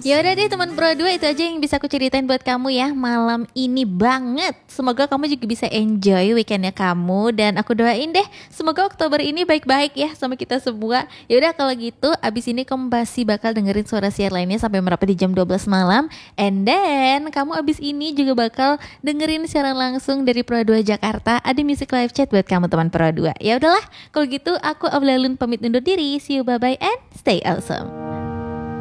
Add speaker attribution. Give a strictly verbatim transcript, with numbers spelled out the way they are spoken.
Speaker 1: Ya udah deh teman Pro dua, itu aja yang bisa aku ceritain buat kamu ya malam ini banget. Semoga kamu juga bisa enjoy weekendnya kamu, dan aku doain deh semoga Oktober ini baik-baik ya sama kita semua. Ya udah kalau gitu, abis ini kamu masih bakal dengerin suara siar lainnya sampai merapat di jam dua belas malam. And then kamu abis ini juga bakal dengerin siaran langsung dari Pro dua Jakarta. Ada music live chat buat kamu teman Pro dua. Ya udahlah, kalau gitu aku Aulia Lun pamit undur diri. See you, bye bye and stay awesome.